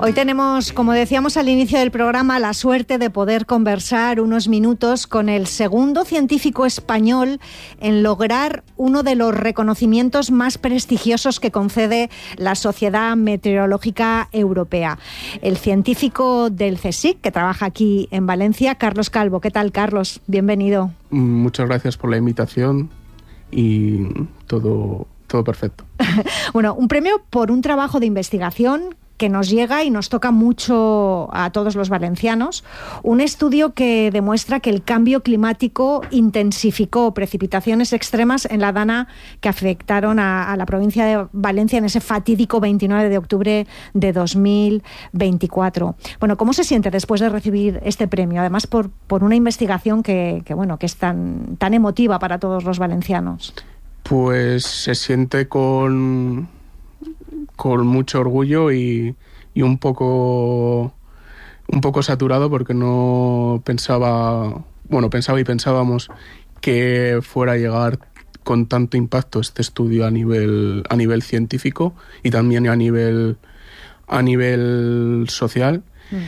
Hoy tenemos, como decíamos al inicio del programa, la suerte de poder conversar unos minutos con el segundo científico español en lograr uno de los reconocimientos más prestigiosos que concede la Sociedad Meteorológica Europea. El científico del CSIC, que trabaja aquí en Valencia, Carlos Calvo. ¿Qué tal, Carlos? Bienvenido. Muchas gracias por la invitación y todo perfecto. Bueno, un premio por un trabajo de investigación que nos llega y nos toca mucho a todos los valencianos. Un estudio que demuestra que el cambio climático intensificó precipitaciones extremas en la Dana que afectaron a la provincia de Valencia en ese fatídico 29 de octubre de 2024. Bueno, ¿cómo se siente después de recibir este premio? Además, por una investigación que es tan emotiva para todos los valencianos. Pues se siente con mucho orgullo y un poco saturado, porque no pensaba y pensábamos que fuera a llegar con tanto impacto este estudio a nivel científico y también a nivel social.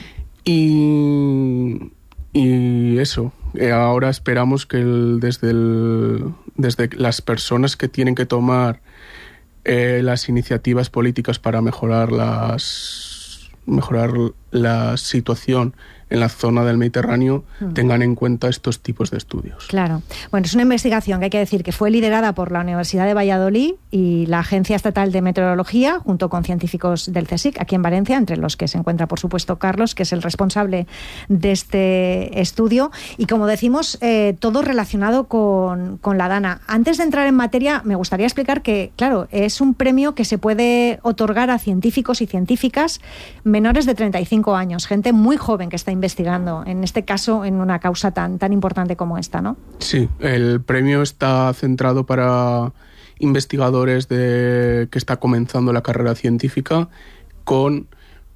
Y eso, ahora esperamos que desde las personas que tienen que tomar las iniciativas políticas para mejorar la situación en la zona del Mediterráneo tengan en cuenta estos tipos de estudios. Claro. Bueno, es una investigación que hay que decir que fue liderada por la Universidad de Valladolid y la Agencia Estatal de Meteorología, junto con científicos del CSIC, aquí en Valencia, entre los que se encuentra, por supuesto, Carlos, que es el responsable de este estudio. Y como decimos, todo relacionado con la Dana. Antes de entrar en materia, me gustaría explicar que, claro, es un premio que se puede otorgar a científicos y científicas menores de 35 años, gente muy joven que está investigando, en este caso, en una causa tan importante como esta, ¿no? Sí, el premio está centrado para investigadores que está comenzando la carrera científica con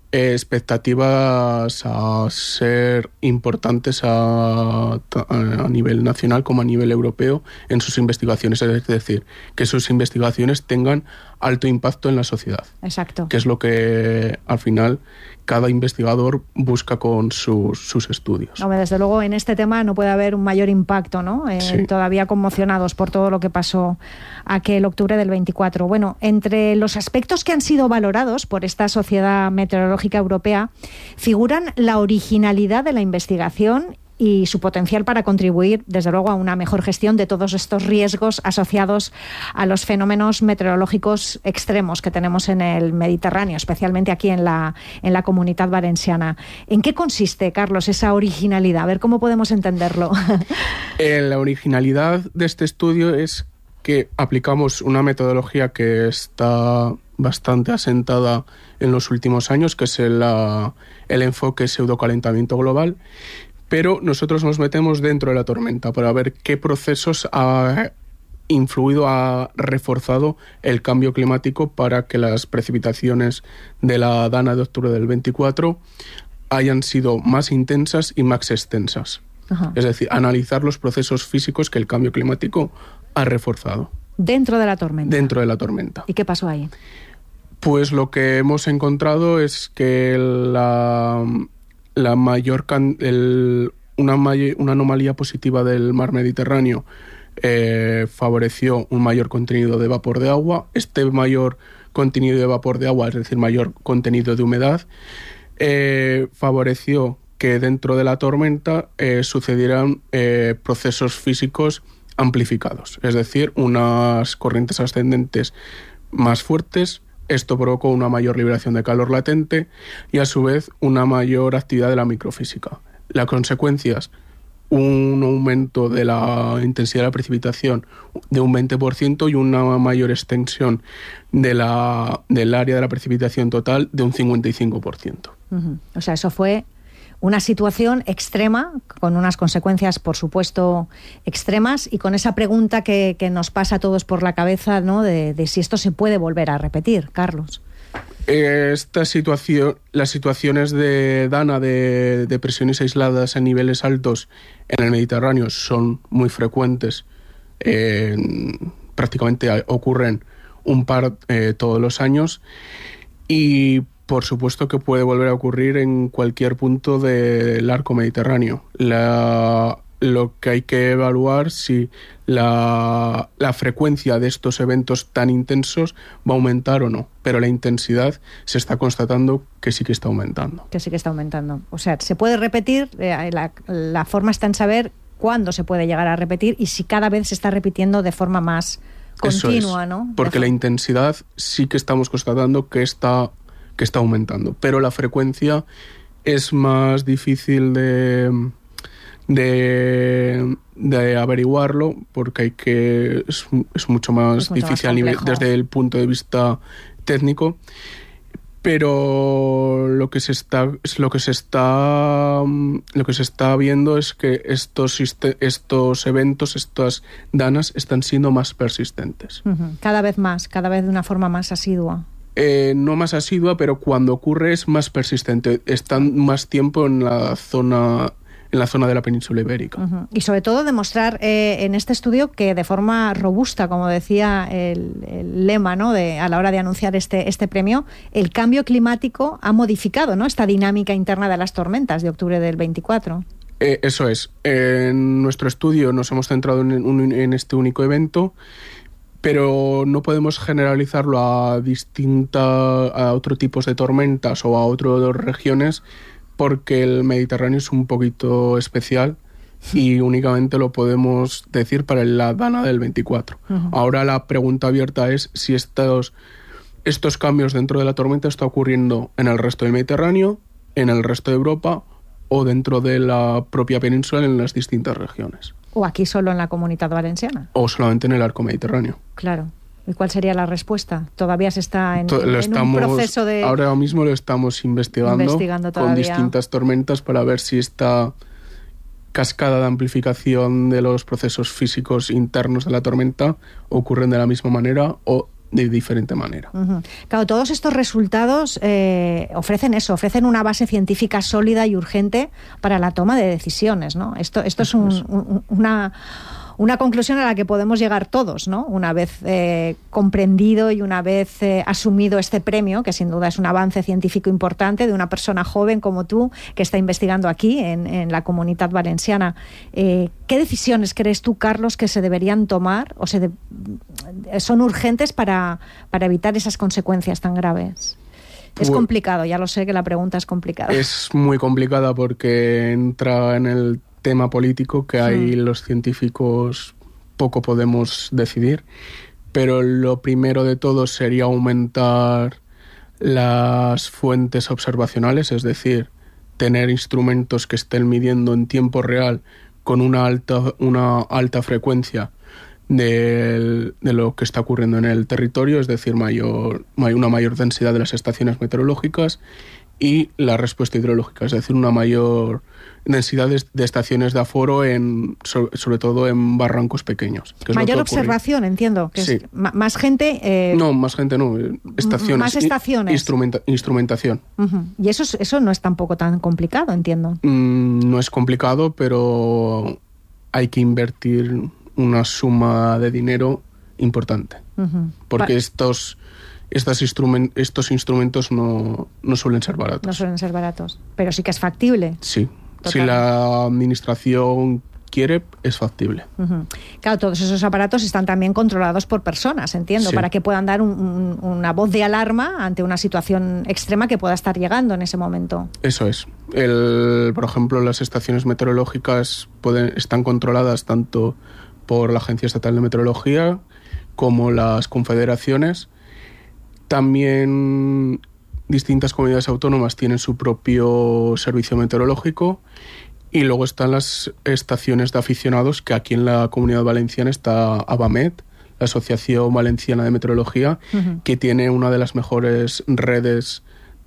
expectativas a ser importantes a nivel nacional como a nivel europeo en sus investigaciones, es decir, que sus investigaciones tengan alto impacto en la sociedad. Exacto. Que es lo que al final cada investigador busca con sus estudios. No, desde luego en este tema no puede haber un mayor impacto, ¿no? Sí. Todavía conmocionados por todo lo que pasó aquel octubre del 24. Bueno, entre los aspectos que han sido valorados por esta Sociedad Meteorológica Europea figuran la originalidad de la investigación y su potencial para contribuir, desde luego, a una mejor gestión de todos estos riesgos asociados a los fenómenos meteorológicos extremos que tenemos en el Mediterráneo, especialmente aquí en la Comunitat Valenciana. ¿En qué consiste, Carlos, esa originalidad? A ver cómo podemos entenderlo. La originalidad de este estudio es que aplicamos una metodología que está bastante asentada en los últimos años, que es el enfoque pseudocalentamiento global. Pero nosotros nos metemos dentro de la tormenta para ver qué procesos ha reforzado el cambio climático para que las precipitaciones de la Dana de octubre del 24 hayan sido más intensas y más extensas. Ajá. Es decir, analizar los procesos físicos que el cambio climático ha reforzado. Dentro de la tormenta. Dentro de la tormenta. ¿Y qué pasó ahí? Pues lo que hemos encontrado es que una anomalía positiva del mar Mediterráneo favoreció un mayor contenido de vapor de agua. Este mayor contenido de vapor de agua, es decir, mayor contenido de humedad, favoreció que dentro de la tormenta sucedieran procesos físicos amplificados, es decir, unas corrientes ascendentes más fuertes. Esto provocó una mayor liberación de calor latente y, a su vez, una mayor actividad de la microfísica. Las consecuencias, un aumento de la intensidad de la precipitación de un 20% y una mayor extensión del área de la precipitación total de un 55%. Uh-huh. O sea, eso fue una situación extrema, con unas consecuencias, por supuesto, extremas, y con esa pregunta que nos pasa a todos por la cabeza, ¿no?, de si esto se puede volver a repetir, Carlos. Las situaciones de Dana, de presiones aisladas a niveles altos en el Mediterráneo, son muy frecuentes. Prácticamente ocurren un par todos los años, y Por supuesto que puede volver a ocurrir en cualquier punto del arco mediterráneo. Lo que hay que evaluar si la frecuencia de estos eventos tan intensos va a aumentar o no. Pero la intensidad se está constatando que sí que está aumentando. Que sí que está aumentando. O sea, se puede repetir, la forma está en saber cuándo se puede llegar a repetir y si cada vez se está repitiendo de forma más continua, ¿no? Porque la intensidad sí que estamos constatando que está aumentando, pero la frecuencia es más difícil de averiguarlo porque es mucho más difícil desde el punto de vista técnico, pero lo que se está viendo es que estos eventos, estas danas están siendo más persistentes. Cada vez de una forma más asidua. No más asidua, pero cuando ocurre es más persistente. Están más tiempo en la zona de la península ibérica. Y sobre todo demostrar en este estudio que de forma robusta, como decía el lema, ¿no?, a la hora de anunciar este premio, el cambio climático ha modificado, ¿no?, esta dinámica interna de las tormentas de octubre del 24. Eso es. En nuestro estudio nos hemos centrado en este único evento, pero no podemos generalizarlo a otros tipos de tormentas o a otras regiones, porque el Mediterráneo es un poquito especial y únicamente lo podemos decir para la dana del 24. Ahora la pregunta abierta es si estos cambios dentro de la tormenta están ocurriendo en el resto del Mediterráneo, en el resto de Europa o dentro de la propia península en las distintas regiones. ¿O aquí solo en la Comunitat Valenciana? O solamente en el arco mediterráneo. Claro. ¿Y cuál sería la respuesta? Todavía se está en un proceso de... Ahora mismo lo estamos investigando con distintas tormentas para ver si esta cascada de amplificación de los procesos físicos internos de la tormenta ocurren de la misma manera o de diferente manera. Claro, todos estos resultados ofrecen una base científica sólida y urgente para la toma de decisiones, ¿no? Esto es una conclusión a la que podemos llegar todos, ¿no? Una vez comprendido y una vez asumido este premio, que sin duda es un avance científico importante de una persona joven como tú, que está investigando aquí en la Comunitat Valenciana. ¿Qué decisiones crees tú, Carlos, que se deberían tomar o son urgentes para evitar esas consecuencias tan graves? Es complicado, ya lo sé que la pregunta es complicada. Es muy complicada porque entra en el tema político que hay los científicos poco podemos decidir, pero lo primero de todo sería aumentar las fuentes observacionales, es decir, tener instrumentos que estén midiendo en tiempo real con una alta frecuencia de lo que está ocurriendo en el territorio, es decir, una mayor densidad de las estaciones meteorológicas y la respuesta hidrológica, es decir, una mayor densidad de estaciones de aforo sobre todo en barrancos pequeños. Mayor observación, entiendo. Que sí. Es más gente... No, más gente no. Estaciones. Más estaciones. Instrumentación. Y eso no es tampoco tan complicado, entiendo. No es complicado, pero hay que invertir una suma de dinero importante. Porque estos instrumentos no suelen ser baratos. No suelen ser baratos, pero sí que es factible. Sí. Si la administración quiere, es factible. Claro, todos esos aparatos están también controlados por personas, entiendo, para que puedan dar una voz de alarma ante una situación extrema que pueda estar llegando en ese momento. Eso es. Por ejemplo, las estaciones meteorológicas están controladas tanto por la Agencia Estatal de Meteorología como las confederaciones. También distintas comunidades autónomas tienen su propio servicio meteorológico y luego están las estaciones de aficionados, que aquí en la Comunidad Valenciana está AVAMET, la Asociación Valenciana de Meteorología, que tiene una de las mejores redes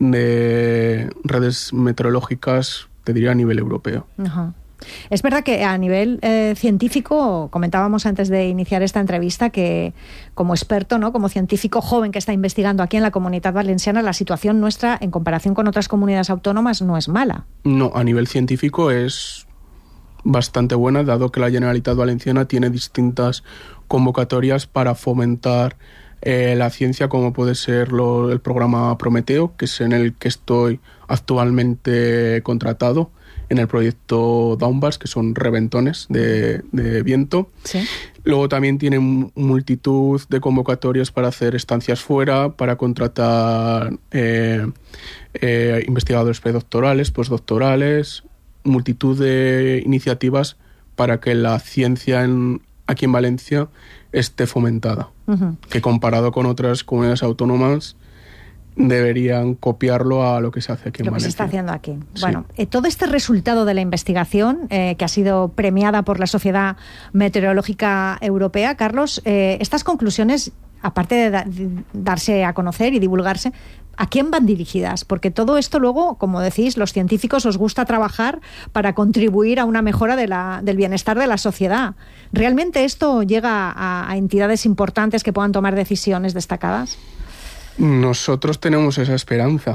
meteorológicas, te diría, a nivel europeo. Es verdad que a nivel científico, comentábamos antes de iniciar esta entrevista que como experto, ¿no?, como científico joven que está investigando aquí en la Comunitat Valenciana, la situación nuestra en comparación con otras comunidades autónomas no es mala. No, a nivel científico es bastante buena, dado que la Generalitat Valenciana tiene distintas convocatorias para fomentar la ciencia, como puede ser el programa Prometeo, que es en el que estoy actualmente contratado, en el proyecto Downbursts, que son reventones de viento. Sí. Luego también tienen multitud de convocatorias para hacer estancias fuera, para contratar investigadores predoctorales, postdoctorales, multitud de iniciativas para que la ciencia aquí en Valencia esté fomentada, que comparado con otras comunidades autónomas deberían copiarlo a lo que se hace aquí en Valencia. Lo que se está haciendo aquí. Sí. Bueno, todo este resultado de la investigación, que ha sido premiada por la Sociedad Meteorológica Europea, Carlos, estas conclusiones, aparte de darse a conocer y divulgarse, ¿a quién van dirigidas? Porque todo esto luego, como decís, los científicos os gusta trabajar para contribuir a una mejora del bienestar de la sociedad. ¿Realmente esto llega a entidades importantes que puedan tomar decisiones destacadas? Nosotros tenemos esa esperanza,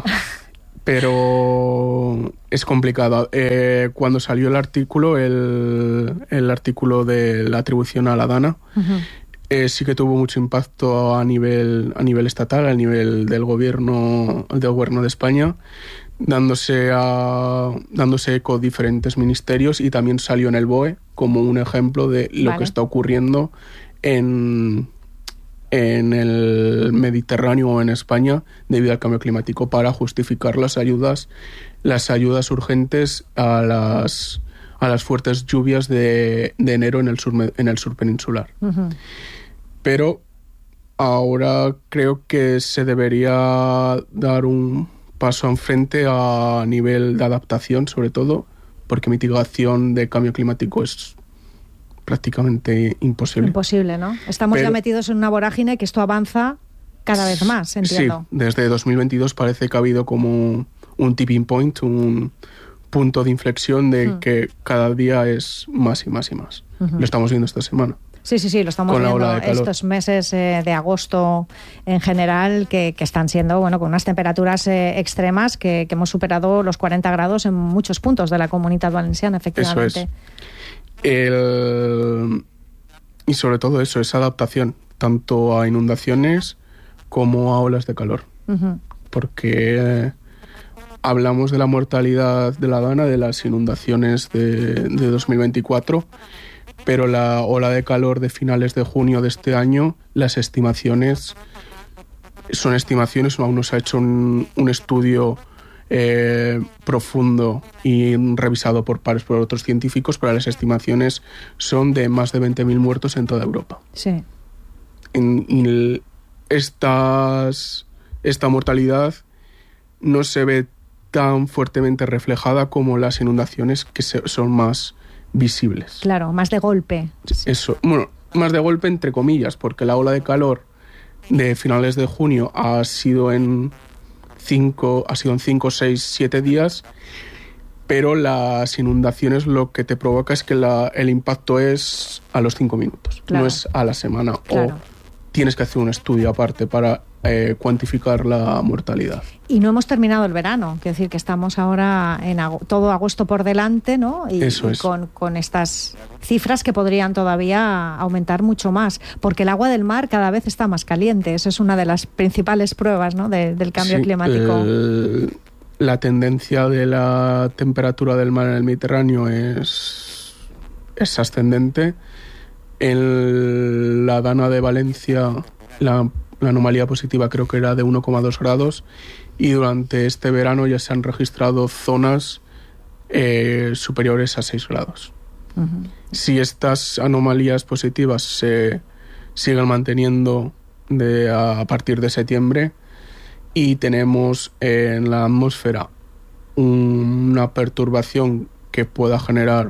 pero es complicado. Cuando salió el artículo, el artículo de la atribución a la DANA, sí que tuvo mucho impacto a nivel estatal, a nivel del gobierno de España, dándose eco diferentes ministerios, y también salió en el BOE como un ejemplo de lo que está ocurriendo en el Mediterráneo o en España debido al cambio climático, para justificar las ayudas urgentes a las fuertes lluvias de enero en el sur peninsular. Pero ahora creo que se debería dar un paso enfrente a nivel de adaptación, sobre todo, porque mitigación de cambio climático es prácticamente imposible. Imposible, ¿no? Estamos ya metidos en una vorágine que esto avanza cada vez más, entiendo. Sí, desde 2022 parece que ha habido como un tipping point, un punto de inflexión de que cada día es más y más y más. Lo estamos viendo esta semana. Sí, lo estamos viendo estos meses de agosto en general, que están siendo, bueno, con unas temperaturas extremas que hemos superado los 40 grados en muchos puntos de la Comunidad Valenciana, efectivamente. Eso es. Y sobre todo eso, esa adaptación, tanto a inundaciones como a olas de calor. Porque hablamos de la mortalidad de la DANA, de las inundaciones de 2024, pero la ola de calor de finales de junio de este año, las estimaciones son estimaciones, aún no se ha hecho un estudio profundo y revisado por otros científicos, pero las estimaciones son de más de 20.000 muertos en toda Europa. Sí. Esta mortalidad no se ve tan fuertemente reflejada como las inundaciones, que son más visibles. Claro, más de golpe. Eso, bueno, más de golpe entre comillas, porque la ola de calor de finales de junio ha sido en 5, 6, 7 días, pero las inundaciones lo que te provoca es que el impacto es a los 5 minutos, no es a la semana, o tienes que hacer un estudio aparte para cuantificar la mortalidad. Y no hemos terminado el verano, quiero decir que estamos ahora en todo agosto por delante, ¿no? Y con estas cifras que podrían todavía aumentar mucho más, porque el agua del mar cada vez está más caliente. Eso es una de las principales pruebas, ¿no? del cambio climático. La tendencia de la temperatura del mar en el Mediterráneo es ascendente. En la DANA de Valencia, la anomalía positiva creo que era de 1,2 grados, y durante este verano ya se han registrado zonas superiores a 6 grados. Si estas anomalías positivas se siguen manteniendo a partir de septiembre, y tenemos en la atmósfera una perturbación que pueda generar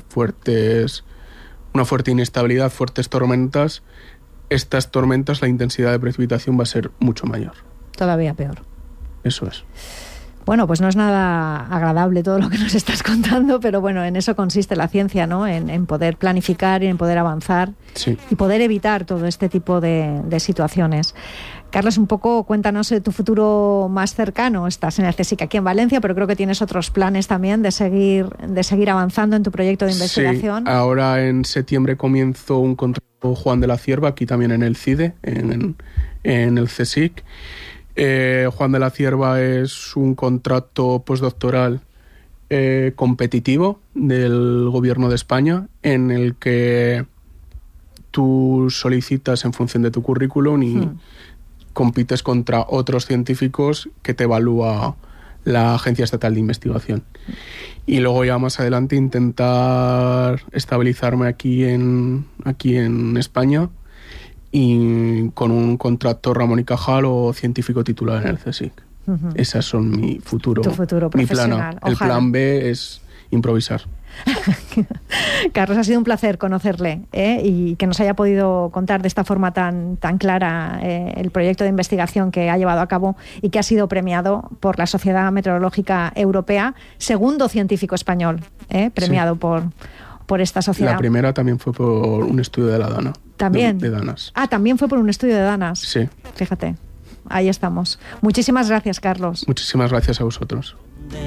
una fuerte inestabilidad, fuertes tormentas, estas tormentas, la intensidad de precipitación va a ser mucho mayor. Todavía peor. Eso es. Bueno, pues no es nada agradable todo lo que nos estás contando, pero bueno, en eso consiste la ciencia, ¿no? En poder planificar y en poder avanzar y poder evitar todo este tipo de situaciones. Carlos, un poco cuéntanos tu futuro más cercano. Estás en el CSIC aquí en Valencia, pero creo que tienes otros planes también de seguir avanzando en tu proyecto de investigación. Sí, ahora en septiembre comienzo un contrato Juan de la Cierva, aquí también en el CIDE, en en el CSIC. Juan de la Cierva es un contrato postdoctoral competitivo del Gobierno de España, en el que tú solicitas en función de tu currículum y compites contra otros científicos que te evalúa la Agencia Estatal de Investigación. Y luego ya más adelante intentar estabilizarme aquí en España y con un contrato Ramón y Cajal o científico titular en el CSIC. Esas son mi futuro. Tu futuro profesional. Mi plan A. El plan B es improvisar. Carlos, ha sido un placer conocerle y que nos haya podido contar de esta forma tan clara el proyecto de investigación que ha llevado a cabo y que ha sido premiado por la Sociedad Meteorológica Europea, segundo científico español premiado por esta sociedad. La primera también fue por un estudio de la Dana. ¿También? De Danas. Ah, también fue por un estudio de Danas. Sí. Fíjate, ahí estamos. Muchísimas gracias, Carlos. Muchísimas gracias a vosotros.